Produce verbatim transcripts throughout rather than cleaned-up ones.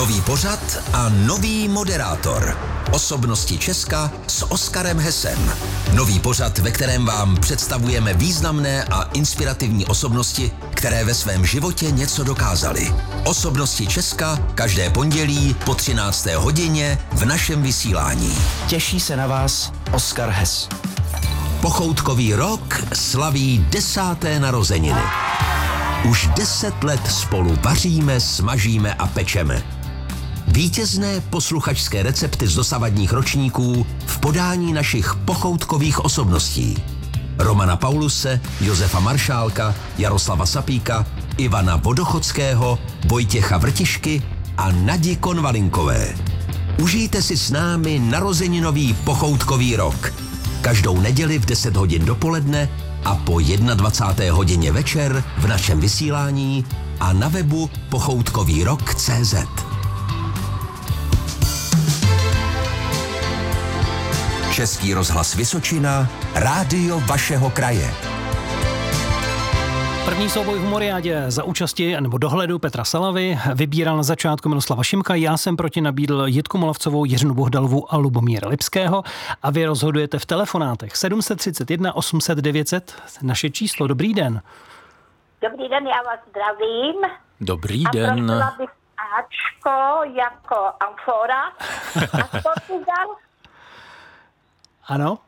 Nový pořad a nový moderátor. Osobnosti Česka s Oskarem Hessem. Nový pořad, ve kterém vám představujeme významné a inspirativní osobnosti, které ve svém životě něco dokázaly. Osobnosti Česka každé pondělí po třinácté hodině v našem vysílání. Těší se na vás Oskar Hess. Pochoutkový rok slaví desáté narozeniny. Už deset let spolu vaříme, smažíme a pečeme. Vítězné posluchačské recepty z dosavadních ročníků v podání našich pochoutkových osobností. Romana Pauluse, Josefa Maršálka, Jaroslava Sapíka, Ivana Vodochodského, Vojtěcha Vrtišky a Nadi Konvalinkové. Užijte si s námi narozeninový pochoutkový rok. Každou neděli v deset hodin dopoledne a po dvacáté jedné hodině večer v našem vysílání a na webu pochoutkový rok tečka cé zet. Český rozhlas Vysočina, rádio vašeho kraje. První souboj v Moriádě za účasti nebo dohledu Petra Salavy vybíral na začátku Miroslava Šimka. Já jsem proti nabídl Jitku Molavcovou, Jiřinu Bohdalovou a Lubomíra Lipského a vy rozhodujete v telefonátech sedm set třicet jedna osm set devět set, naše číslo. Dobrý den. Dobrý den, já vás zdravím. Dobrý a den. A prosila bych Ačko jako amfora a Portugal. Ano?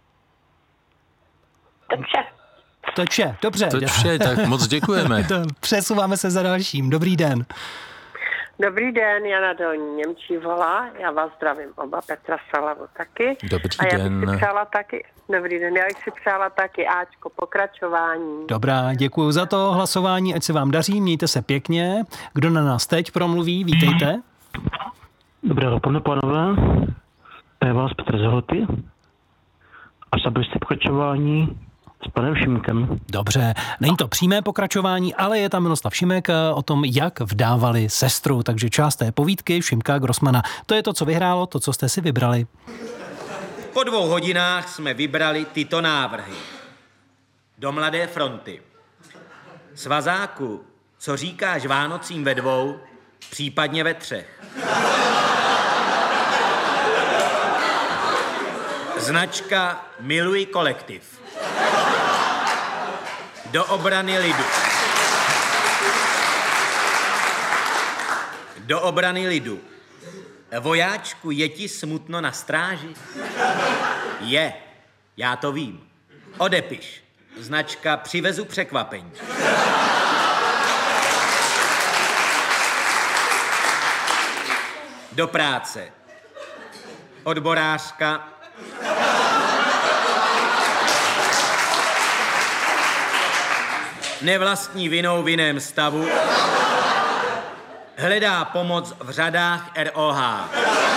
Dobře. To je vše, dobře. To je vše, tak moc děkujeme. Přesouváme se za dalším. Dobrý den. Dobrý den, Jana Dolní Němčí volá. Já vás zdravím oba, Petra Salavu taky. Dobrý a já den. bych si přála taky, dobrý den, já bych si přála taky Ačko, pokračování. Dobrá, děkuji za to hlasování, ať se vám daří, mějte se pěkně. Kdo na nás teď promluví, vítejte. Dobré dopoledne, pánové. To je vás Petr Zahoty. A zabijste pokračování s panem Šimkem. Dobře, není to přímé pokračování, ale je tam Miroslav Šimek o tom, jak vdávali sestru, takže část té povídky Šimka Grossmana. To je to, co vyhrálo, to, co jste si vybrali. Po dvou hodinách jsme vybrali tyto návrhy. Do Mladé fronty. Svazáku, co říkáš Vánocím ve dvou, případně ve třech. Značka Miluji kolektiv. Do obrany lidu. Do obrany lidu. Vojáčku, je ti smutno na stráži? Je, já to vím. Odepiš. Značka Přivezu překvapení. Do práce. Odborářka. Nevlastní vinou v jiném stavu. Hledá pomoc v řadách er ó há.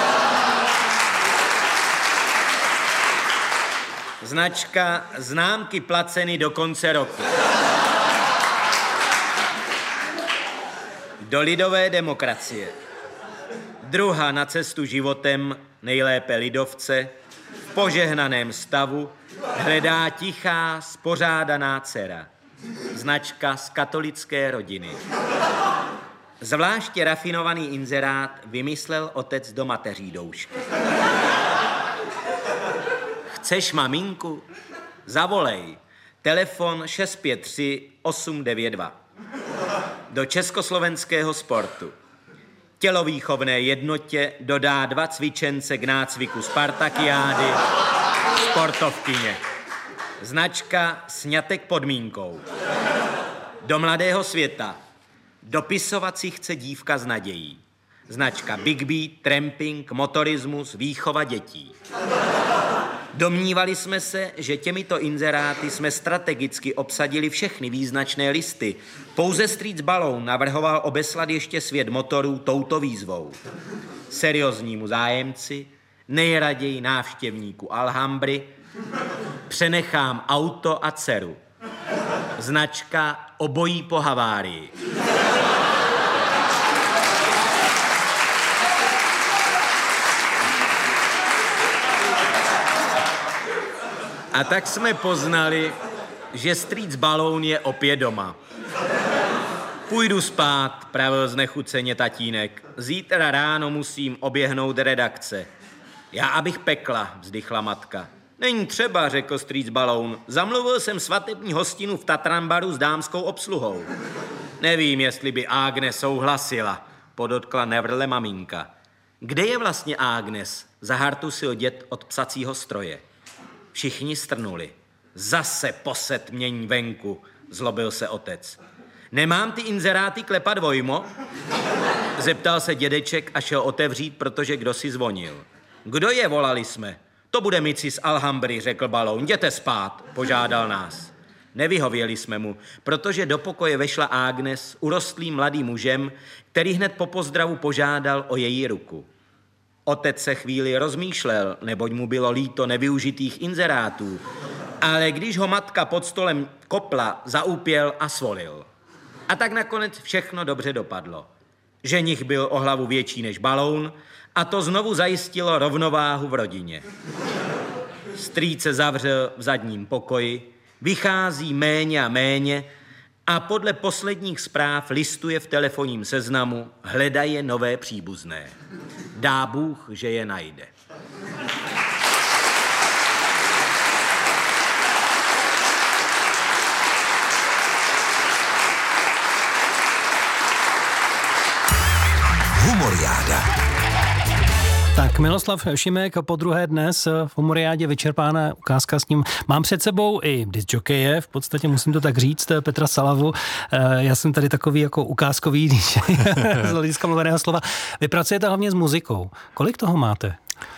Značka Známky placeny do konce roku. Do lidové demokracie. Druha na cestu životem, nejlépe lidovce, v požehnaném stavu, hledá tichá, spořádaná dcera. Značka z katolické rodiny. Zvláště rafinovaný inzerát vymyslel otec do mateří doušky. Chceš maminku? Zavolej. Telefon šest pět tři osm devět dva. Do československého sportu. Tělovýchovné jednotě dodá dva cvičence k nácviku Spartakiády, sportovkyně. Značka Sňatek podmínkou. Do mladého světa. Dopisovat si chce dívka s nadějí. Značka Big Beat, tramping, motorismus, výchova dětí. Domnívali jsme se, že těmito inzeráty jsme strategicky obsadili všechny význačné listy. Pouze Street Balloon navrhoval obeslat ještě svět motorů touto výzvou. Serióznímu zájemci, nejraději návštěvníku Alhambry, přenechám auto a dceru. Značka Obojí po havárii. A tak jsme poznali, že Street Balloon je opět doma. Půjdu spát, pravil znechuceně tatínek. Zítra ráno musím oběhnout redakce. Já abych pekla, vzdychla matka. Není třeba, řekl strýc Baloun. Zamluvil jsem svatební hostinu v Tatranbaru s dámskou obsluhou. Nevím, jestli by Agnes souhlasila, podotkla nevrle maminka. Kde je vlastně Agnes? Zahartusil děd od psacího stroje. Všichni strnuli. Zase poset mění venku, zlobil se otec. Nemám ty inzeráty klepat vojmo? Zeptal se dědeček a šel otevřít, protože kdo si zvonil. Kdo je, volali jsme. To bude mici z Alhambry, řekl Baloun. Jděte spát, požádal nás. Nevyhověli jsme mu, protože do pokoje vešla Agnes urostlým mladým mužem, který hned po pozdravu požádal o její ruku. Otec se chvíli rozmýšlel, neboť mu bylo líto nevyužitých inzerátů, ale když ho matka pod stolem kopla, zaúpěl a svolil. A tak nakonec všechno dobře dopadlo. Ženich byl o hlavu větší než Baloun a to znovu zajistilo rovnováhu v rodině. Strýc se zavřel v zadním pokoji, vychází méně a méně a podle posledních zpráv listuje v telefonním seznamu, hledaje nové příbuzné. Dá Bůh, že je najde. Humoriáda. Tak Miloslav Šimek po druhé dnes v Humoriádě vyčerpána ukázka s ním. Mám před sebou i discjokeje, v podstatě musím to tak říct, Petra Salavu. Já jsem tady takový jako ukázkový z hlediska mluveného slova. Vy pracujete hlavně s muzikou. Kolik toho máte?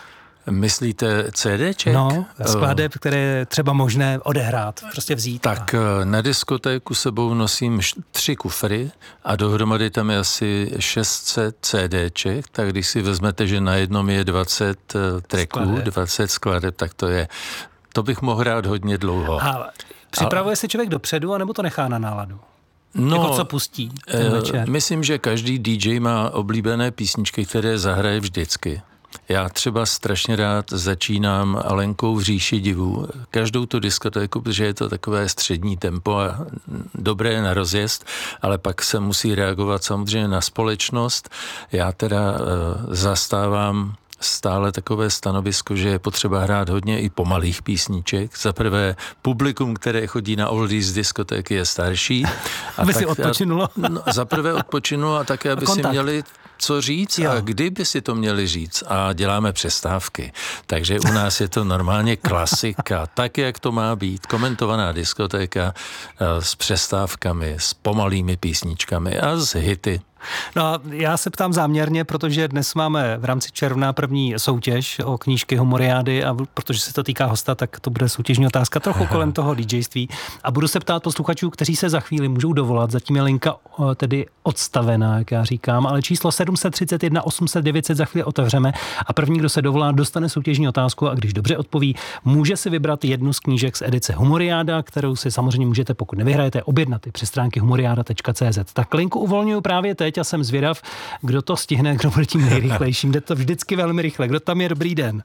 Myslíte CDček? No, skladeb, které je třeba možné odehrát, prostě vzít. Tak na diskotéku sebou nosím tři kufry a dohromady tam je asi šest set CDček, tak když si vezmete, že na jednom je dvacet tracků, skladeb. dvacet skladeb, tak to je, to bych mohl hrát hodně dlouho. A připravuje a... se člověk dopředu, anebo to nechá na náladu? No, jako co pustí ten večer? Myslím, že každý dý džej má oblíbené písničky, které zahraje vždycky. Já třeba strašně rád začínám Alenkou v říši divů. Každou tu diskotéku, protože je to takové střední tempo a dobré na rozjezd, ale pak se musí reagovat samozřejmě na společnost. Já teda e, zastávám stále takové stanovisko, že je potřeba hrát hodně i pomalých písniček. Za prvé, publikum, které chodí na oldies z diskotéky, je starší. Aby si odpočinulo. No, za prvé odpočinulo a také, aby si měli co říct jo. A kdy by si to měli říct a děláme přestávky. Takže u nás je to normálně klasika, tak, jak to má být. Komentovaná diskotéka s přestávkami, s pomalými písničkami a s hity. No a já se ptám záměrně, protože dnes máme v rámci června první soutěž o knížky Humoriády a protože se to týká hosta, tak to bude soutěžní otázka trochu kolem toho DJství. A budu se ptát posluchačů, kteří se za chvíli můžou dovolat. Zatím je linka tedy odstavená, jak já říkám, ale číslo sedm set třicet jedna osm set devět set za chvíli otevřeme a první, kdo se dovolá, dostane soutěžní otázku a když dobře odpoví, může si vybrat jednu z knížek z edice Humoriáda, kterou si samozřejmě můžete, pokud nevyhrajete, objednat i přes stránky humoriáda tečka cé zet. Tak linku uvolňuju právě teď a jsem zvědav, kdo to stihne, kdo bude tím nejrychlejším. Jde to vždycky velmi rychle. Kdo tam je? Dobrý den.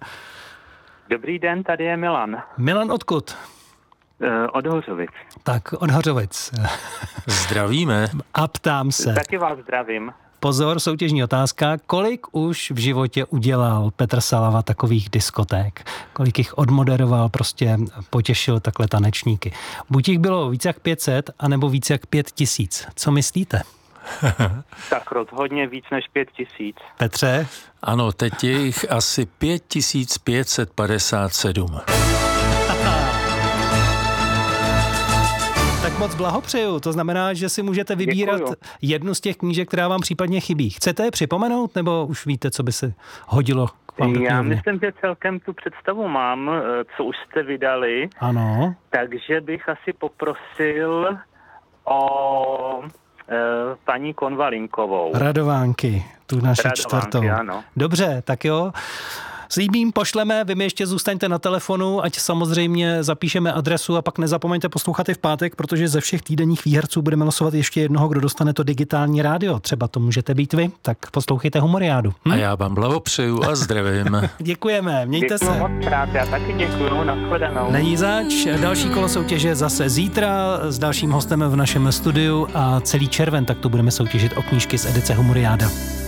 Dobrý den, tady je Milan. Milan odkud? Uh, od Hořovic. Tak, od Hořovic. Zdravíme. A ptám se. Taky vás zdravím. Pozor, soutěžní otázka. Kolik už v životě udělal Petr Salava takových diskoték? Kolik jich odmoderoval, prostě potěšil takhle tanečníky? Buď jich bylo víc jak pět set, anebo víc jak pět tisíc. Co myslíte? Tak rozhodně víc než pět tisíc. Petře? Ano, teď je jich asi pět tisíc pět set padesát sedm. Tak moc blahopřeju. To znamená, že si můžete vybírat Děkuju. jednu z těch knížek, která vám případně chybí. Chcete je připomenout, nebo už víte, co by se hodilo k vám? Já myslím, že celkem tu představu mám, co už jste vydali. Ano. Takže bych asi poprosil o e, paní Konvalinkovou. Radovánky, tu naši Radovánky, čtvrtou. Ano. Dobře, tak jo. Slíbím, pošleme, vy mi ještě zůstaňte na telefonu, ať samozřejmě zapíšeme adresu a pak nezapomeňte poslouchat i v pátek, protože ze všech týdenních výherců budeme losovat ještě jednoho, kdo dostane to digitální rádio. Třeba to můžete být vy, tak poslouchejte Humoriádu. Hm? A já vám blahopřeju a zdravím. Děkujeme, mějte Děkuju se. moc krát, já taky děkuju, nashledanou. Není zač, další kolo soutěže zase zítra s dalším hostem v našem studiu a celý červen tak tu budeme soutěžit o knížky z edice Humoriáda.